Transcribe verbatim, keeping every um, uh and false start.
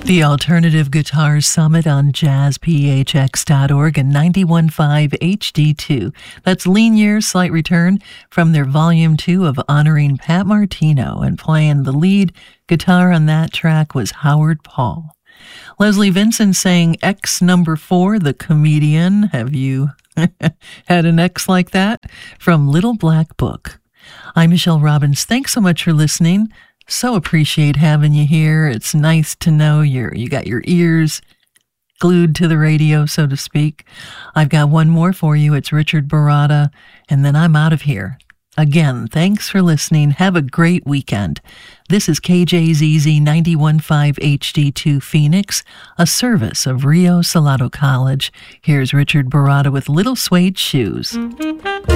The Alternative Guitar Summit on jazz p h x dot org and ninety-one point five H D two. That's Lean Years, Slight Return from their Volume two of Honoring Pat Martino, and playing the lead guitar on that track was Howard Paul. Leslie Vinson sang X Number four, The Comedian. Have you had an X like that? From Little Black Book. I'm Michelle Robbins. Thanks so much for listening. So appreciate having you here. It's nice to know you're, you got your ears glued to the radio, so to speak. I've got one more for you. It's Richard Baratta, and then I'm out of here. Again, thanks for listening. Have a great weekend. This is K J Z Z ninety-one point five H D two Phoenix, a service of Rio Salado College. Here's Richard Baratta with Little Suede Shoes.